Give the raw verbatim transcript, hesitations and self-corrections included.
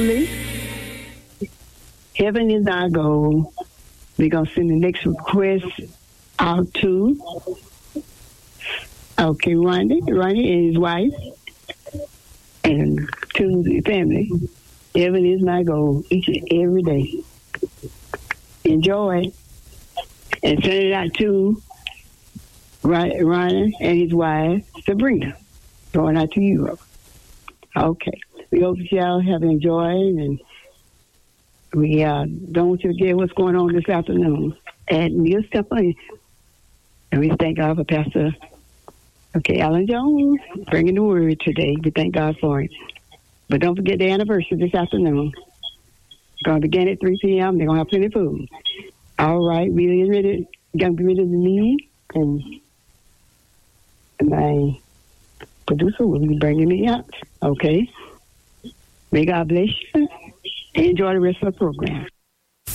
Heaven is our goal. We're going to send the next request out to, okay, Ronnie, Ronnie and his wife, and to the family. Heaven is my goal each and every day. Enjoy. And send it out to Ronnie and his wife, Sabrina. Going out to Europe. Okay. We hope y'all have enjoyed, and we uh, don't want you to forget what's going on this afternoon at Neil Stephanie. And we thank God for Pastor, okay, Alan Jones, bringing the word today. We thank God for it. But don't forget the anniversary this afternoon. It's going to begin at three p.m. They're going to have plenty of food. All right, we are ready. Going to be ready to leave, and my producer will be bringing me out. Okay. May God bless you. Enjoy the rest of the program.